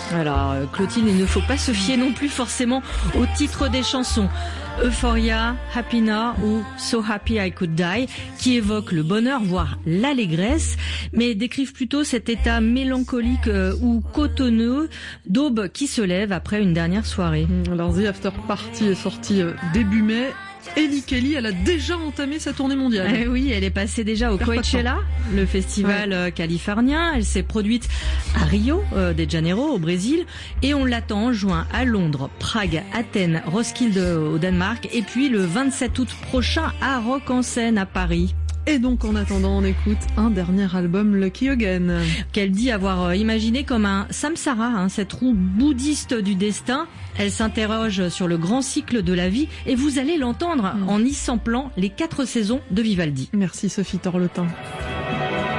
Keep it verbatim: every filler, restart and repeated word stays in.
Alors Clotilde, il ne faut pas se fier non plus forcément au titre des chansons. Euphoria, Happy Now ou So Happy I Could Die, qui évoquent le bonheur, voire l'allégresse, mais décrivent plutôt cet état mélancolique euh, ou cotonneux d'aube qui se lève après une dernière soirée. Alors The After Party est sorti euh, début mai. Ellie Kelly, elle a déjà entamé sa tournée mondiale. Eh oui, elle est passée déjà au Coachella, le festival ouais. californien. Elle s'est produite à Rio euh, de Janeiro, au Brésil. Et on l'attend en juin à Londres, Prague, Athènes, Roskilde au Danemark. Et puis le vingt-sept août prochain à Rock en Seine à Paris. Et donc, en attendant, on écoute un dernier album, Lucky Again. Qu'elle dit avoir imaginé comme un samsara, hein, cette roue bouddhiste du destin. Elle s'interroge sur le grand cycle de la vie et vous allez l'entendre mmh. en y samplant les quatre saisons de Vivaldi. Merci Sophie Torletin.